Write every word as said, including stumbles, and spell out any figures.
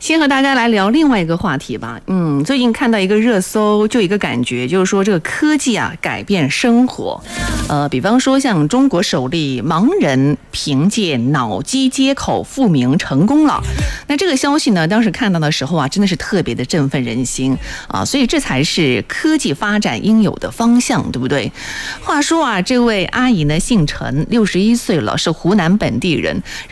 先和大家来聊另外一个话题吧。嗯，最近看到一个热搜，就一个感觉，就是说这个科技啊改变生活。呃，比方说像中国首例盲人凭借脑机接口复明成功了。那这个消息呢，当时看到的时候啊，真的是特别的振奋人心啊！所以这才是科技发展应有的方向，对不对？话说啊，这位阿姨呢姓陈，六十一岁了，是湖南本地人。